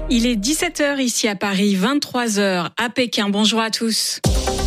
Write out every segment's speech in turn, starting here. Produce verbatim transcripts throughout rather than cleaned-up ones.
Il est dix-sept heures ici à Paris, vingt-trois heures à Pékin. Bonjour à tous.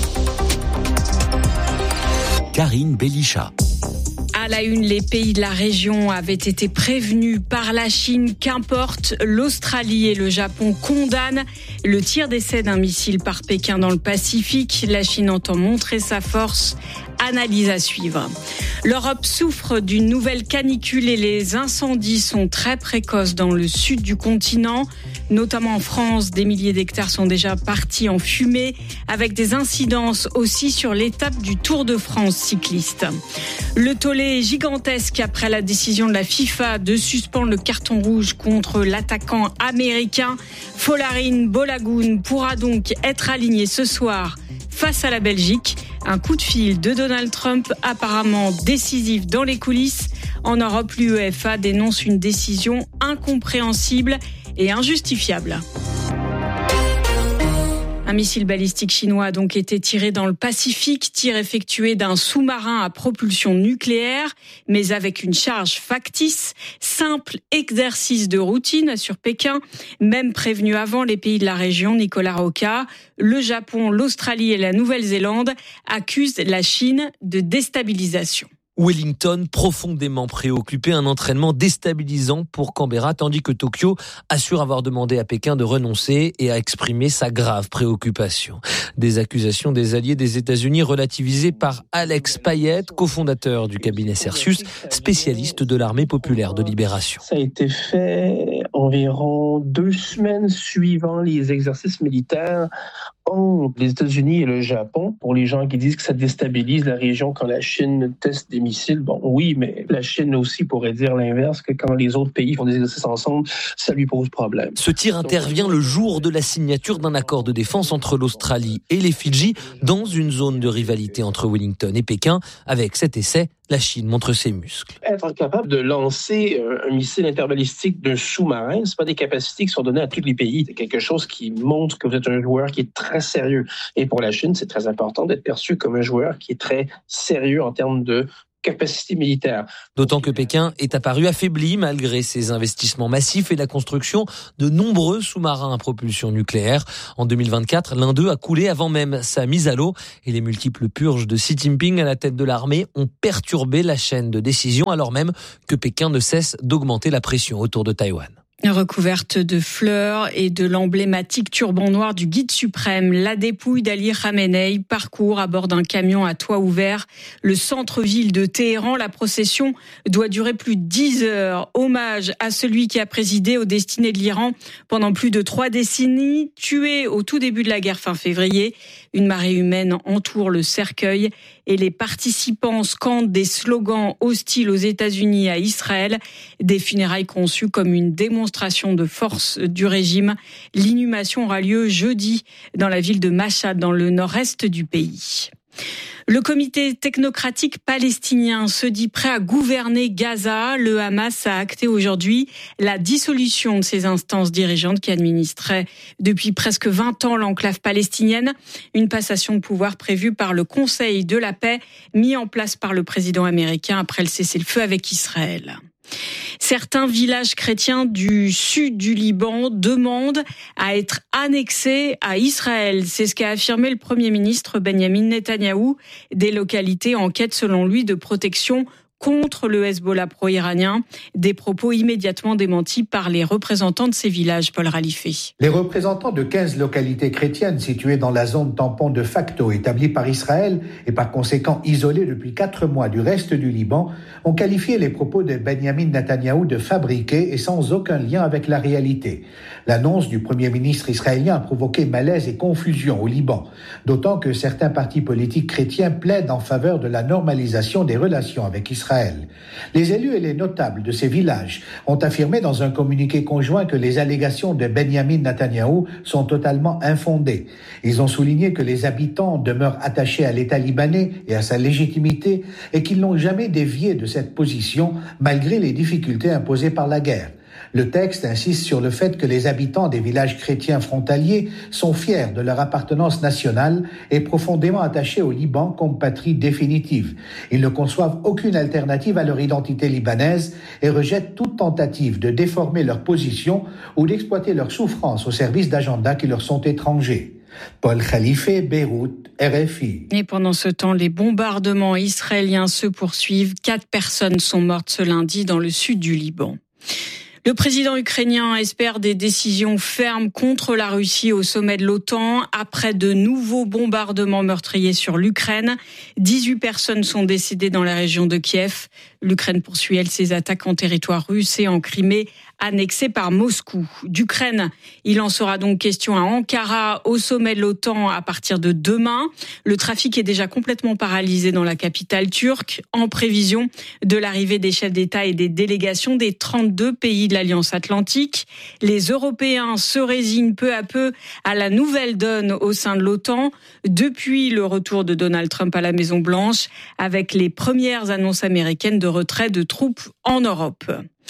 Karine Bélichat. À la une, les pays de la région avaient été prévenus par la Chine. Qu'importe, l'Australie et le Japon condamnent le tir d'essai d'un missile par Pékin dans le Pacifique. La Chine entend montrer sa force. Analyse à suivre. L'Europe souffre d'une nouvelle canicule et les incendies sont très précoces dans le sud du continent. Notamment en France, des milliers d'hectares sont déjà partis en fumée, avec des incidences aussi sur l'étape du Tour de France cycliste. Le tollé est gigantesque après la décision de la FIFA de suspendre le carton rouge contre l'attaquant américain. Folarin Balogun pourra donc être aligné ce soir face à la Belgique. Un coup de fil de Donald Trump apparemment décisif dans les coulisses. En Europe, l'UEFA dénonce une décision incompréhensible et injustifiable. Un missile balistique chinois a donc été tiré dans le Pacifique, tir effectué d'un sous-marin à propulsion nucléaire, mais avec une charge factice. Simple exercice de routine, assure Pékin. Même prévenu avant, les pays de la région, Nicolas Rocca, le Japon, l'Australie et la Nouvelle-Zélande accusent la Chine de déstabilisation. Wellington, profondément préoccupé, un entraînement déstabilisant pour Canberra, tandis que Tokyo assure avoir demandé à Pékin de renoncer et a exprimé sa grave préoccupation. Des accusations des alliés des États-Unis relativisées par Alex Payette, cofondateur du cabinet Cersus, spécialiste de l'armée populaire de libération. Ça a été fait environ deux semaines suivant les exercices militaires entre les États-Unis et le Japon. Pour les gens qui disent que ça déstabilise la région quand la Chine teste des missiles, bon oui, mais la Chine aussi pourrait dire l'inverse, que quand les autres pays font des exercices ensemble, ça lui pose problème. Ce tir intervient le jour de la signature d'un accord de défense entre l'Australie et les Fidji dans une zone de rivalité entre Wellington et Pékin. Avec cet essai, la Chine montre ses muscles. Être capable de lancer un missile interbalistique d'un sous-marin, c'est pas des capacités qui sont données à tous les pays. C'est quelque chose qui montre que vous êtes un joueur qui est très sérieux. Et pour la Chine, c'est très important d'être perçu comme un joueur qui est très sérieux en termes de capacité militaire. D'autant que Pékin est apparu affaibli malgré ses investissements massifs et la construction de nombreux sous-marins à propulsion nucléaire. En deux mille vingt-quatre, l'un d'eux a coulé avant même sa mise à l'eau et les multiples purges de Xi Jinping à la tête de l'armée ont perturbé la chaîne de décision alors même que Pékin ne cesse d'augmenter la pression autour de Taïwan. Recouverte de fleurs et de l'emblématique turban noir du guide suprême, la dépouille d'Ali Khamenei parcourt à bord d'un camion à toit ouvert le centre-ville de Téhéran. La procession doit durer plus de dix heures. Hommage à celui qui a présidé aux destinées de l'Iran pendant plus de trois décennies, tué au tout début de la guerre fin février. Une marée humaine entoure le cercueil et les participants scandent des slogans hostiles aux États-Unis et à Israël. Des funérailles conçues comme une démonstration de force du régime. L'inhumation aura lieu jeudi dans la ville de Mashhad, dans le nord-est du pays. Le comité technocratique palestinien se dit prêt à gouverner Gaza. Le Hamas a acté aujourd'hui la dissolution de ses instances dirigeantes qui administraient depuis presque vingt ans l'enclave palestinienne. Une passation de pouvoir prévue par le Conseil de la paix mis en place par le président américain après le cessez-le-feu avec Israël. Certains villages chrétiens du sud du Liban demandent à être annexés à Israël. C'est ce qu'a affirmé le Premier ministre Benyamin Netanyahou. Des localités en quête, selon lui, de protection contre le Hezbollah pro-iranien. Des propos immédiatement démentis par les représentants de ces villages, Paul Ralifé. Les représentants de quinze localités chrétiennes situées dans la zone tampon de facto établie par Israël et par conséquent isolées depuis quatre mois du reste du Liban ont qualifié les propos de Benyamin Netanyahou de fabriqués et sans aucun lien avec la réalité. L'annonce du Premier ministre israélien a provoqué malaise et confusion au Liban, d'autant que certains partis politiques chrétiens plaident en faveur de la normalisation des relations avec Israël. Les élus et les notables de ces villages ont affirmé dans un communiqué conjoint que les allégations de Benyamin Netanyahou sont totalement infondées. Ils ont souligné que les habitants demeurent attachés à l'État libanais et à sa légitimité et qu'ils n'ont jamais dévié de cette position malgré les difficultés imposées par la guerre. Le texte insiste sur le fait que les habitants des villages chrétiens frontaliers sont fiers de leur appartenance nationale et profondément attachés au Liban comme patrie définitive. Ils ne conçoivent aucune alternative à leur identité libanaise et rejettent toute tentative de déformer leur position ou d'exploiter leur souffrance au service d'agendas qui leur sont étrangers. Paul Khalife, Beyrouth, R F I. Et pendant ce temps, les bombardements israéliens se poursuivent. Quatre personnes sont mortes ce lundi dans le sud du Liban. Le président ukrainien espère des décisions fermes contre la Russie au sommet de l'OTAN après de nouveaux bombardements meurtriers sur l'Ukraine. dix-huit personnes sont décédées dans la région de Kiev. L'Ukraine poursuit, elle, ses attaques en territoire russe et en Crimée, annexée par Moscou. D'Ukraine, il en sera donc question à Ankara, au sommet de l'OTAN, à partir de demain. Le trafic est déjà complètement paralysé dans la capitale turque, en prévision de l'arrivée des chefs d'État et des délégations des trente-deux pays de l'Alliance Atlantique. Les Européens se résignent peu à peu à la nouvelle donne au sein de l'OTAN, depuis le retour de Donald Trump à la Maison-Blanche, avec les premières annonces américaines de retrait de troupes en Europe.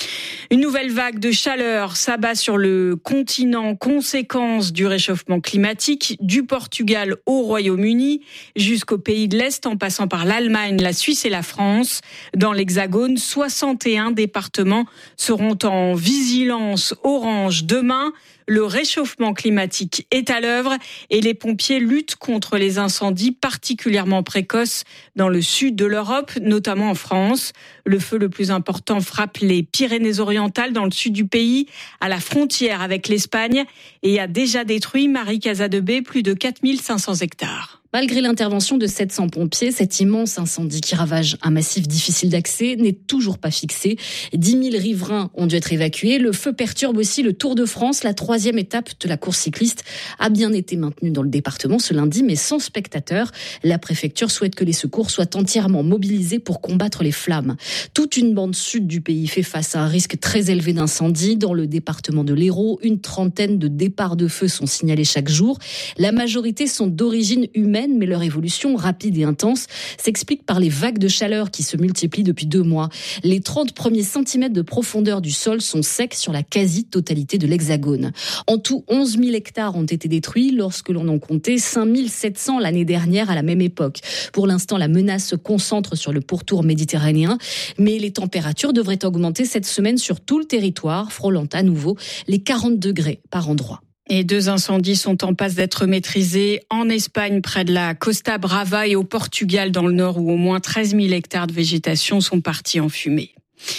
Une nouvelle vague de chaleur s'abat sur le continent, conséquence du réchauffement climatique, du Portugal au Royaume-Uni, jusqu'aux pays de l'Est, en passant par l'Allemagne, la Suisse et la France. Dans l'Hexagone, soixante et un départements seront en vigilance orange demain. Le réchauffement climatique est à l'œuvre et les pompiers luttent contre les incendies particulièrement précoces dans le sud de l'Europe, notamment en France. Le feu le plus important frappe les Pyrénées-Orientales dans le sud du pays, à la frontière avec l'Espagne, et a déjà détruit, Marie Casadebé, plus de quatre mille cinq cents hectares. Malgré l'intervention de sept cents pompiers, cet immense incendie qui ravage un massif difficile d'accès n'est toujours pas fixé. dix mille riverains ont dû être évacués. Le feu perturbe aussi le Tour de France. La troisième étape de la course cycliste a bien été maintenue dans le département ce lundi, mais sans spectateurs. La préfecture souhaite que les secours soient entièrement mobilisés pour combattre les flammes. Toute une bande sud du pays fait face à un risque très élevé d'incendie. Dans le département de l'Hérault, une trentaine de départs de feu sont signalés chaque jour. La majorité sont d'origine humaine, mais leur évolution rapide et intense s'explique par les vagues de chaleur qui se multiplient depuis deux mois. Les trente premiers centimètres de profondeur du sol sont secs sur la quasi-totalité de l'Hexagone. En tout, onze mille hectares ont été détruits lorsque l'on en comptait cinq mille sept cents l'année dernière à la même époque. Pour l'instant, la menace se concentre sur le pourtour méditerranéen, mais les températures devraient augmenter cette semaine sur tout le territoire, frôlant à nouveau les quarante degrés par endroit. Et deux incendies sont en passe d'être maîtrisés en Espagne, près de la Costa Brava, et au Portugal, dans le nord, où au moins treize mille hectares de végétation sont partis en fumée.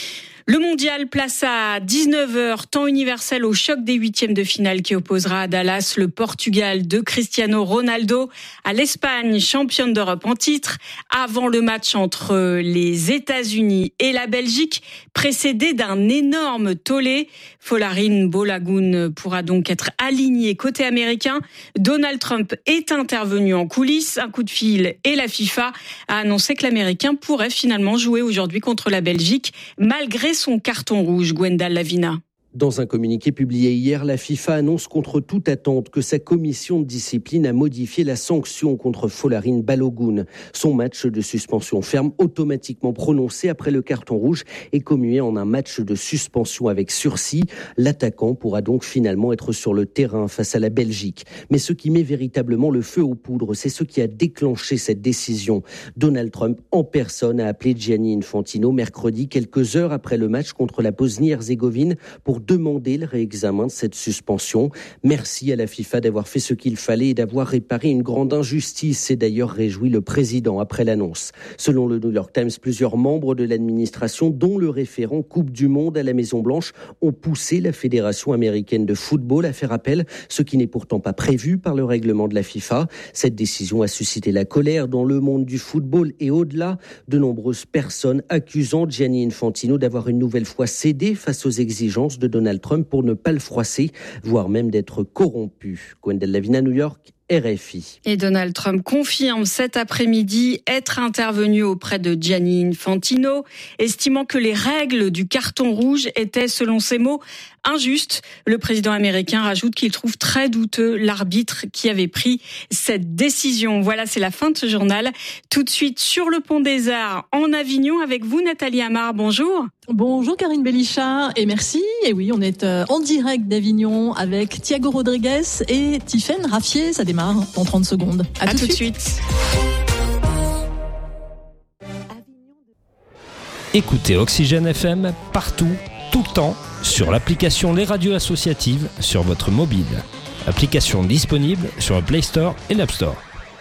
Le mondial, place à dix-neuf heures, temps universel, au choc des huitièmes de finale qui opposera à Dallas le Portugal de Cristiano Ronaldo à l'Espagne, championne d'Europe en titre, avant le match entre les États-Unis et la Belgique, précédé d'un énorme tollé. Folarin Balogun pourra donc être aligné côté américain. Donald Trump est intervenu en coulisses, un coup de fil, et la FIFA a annoncé que l'Américain pourrait finalement jouer aujourd'hui contre la Belgique, malgré son carton rouge. Gwendal Lavina. Dans un communiqué publié hier, la FIFA annonce contre toute attente que sa commission de discipline a modifié la sanction contre Folarin Balogun. Son match de suspension ferme, automatiquement prononcé après le carton rouge, est commué en un match de suspension avec sursis. L'attaquant pourra donc finalement être sur le terrain face à la Belgique. Mais ce qui met véritablement le feu aux poudres, c'est ce qui a déclenché cette décision. Donald Trump en personne a appelé Gianni Infantino mercredi, quelques heures après le match contre la Bosnie-Herzégovine, pour demander le réexamen de cette suspension. Merci à la FIFA d'avoir fait ce qu'il fallait et d'avoir réparé une grande injustice, s'est d'ailleurs réjoui le président après l'annonce. Selon le New York Times, plusieurs membres de l'administration, dont le référent Coupe du Monde à la Maison-Blanche, ont poussé la Fédération américaine de football à faire appel, ce qui n'est pourtant pas prévu par le règlement de la FIFA. Cette décision a suscité la colère dans le monde du football et au-delà, de nombreuses personnes accusant Gianni Infantino d'avoir une nouvelle fois cédé face aux exigences de Donald Trump pour ne pas le froisser, voire même d'être corrompu. Gwendal Lavina, New York, R F I. Et Donald Trump confirme cet après-midi être intervenu auprès de Gianni Infantino, estimant que les règles du carton rouge étaient, selon ses mots, injustes. Le président américain rajoute qu'il trouve très douteux l'arbitre qui avait pris cette décision. Voilà, c'est la fin de ce journal. Tout de suite sur le pont des Arts en Avignon avec vous, Nathalie Amar. Bonjour. Bonjour Karine Belichat et merci. Et oui, on est en direct d'Avignon avec Thiago Rodriguez et Tiffaine Raffier. Ça démarre dans trente secondes. À, à tout, tout de suite. suite. Écoutez Oxygène F M partout, tout le temps, sur l'application Les Radios Associatives sur votre mobile. Application disponible sur le Play Store et l'App Store.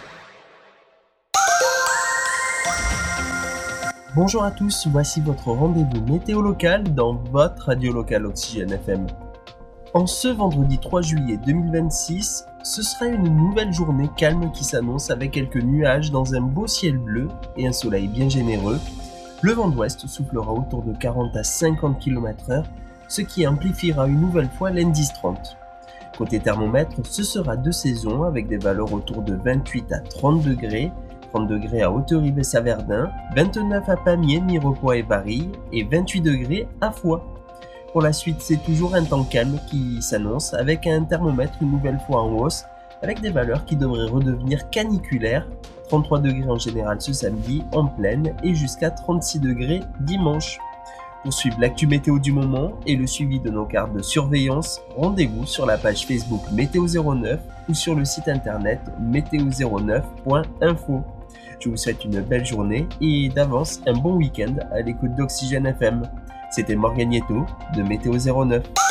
Bonjour à tous, voici votre rendez-vous météo local dans votre radio locale Oxygène F M. En ce vendredi trois juillet deux mille vingt-six, ce sera une nouvelle journée calme qui s'annonce avec quelques nuages dans un beau ciel bleu et un soleil bien généreux. Le vent d'ouest soufflera autour de quarante à cinquante kilomètres heure, ce qui amplifiera une nouvelle fois l'indice trente. Côté thermomètre, ce sera deux saisons avec des valeurs autour de vingt-huit à trente degrés, trente degrés à Haute-Rive et Saverdin, vingt-neuf à Pamiers, Mirepoix et Paris et vingt-huit degrés à Foix. Pour la suite, c'est toujours un temps calme qui s'annonce avec un thermomètre une nouvelle fois en hausse avec des valeurs qui devraient redevenir caniculaires, trente-trois degrés en général ce samedi en plaine et jusqu'à trente-six degrés dimanche. Pour suivre l'actu météo du moment et le suivi de nos cartes de surveillance, rendez-vous sur la page Facebook Météo zéro neuf ou sur le site internet météo zéro neuf point info. Je vous souhaite une belle journée et d'avance un bon week-end à l'écoute d'Oxygène F M. C'était Morgan Nieto de Météo zéro neuf.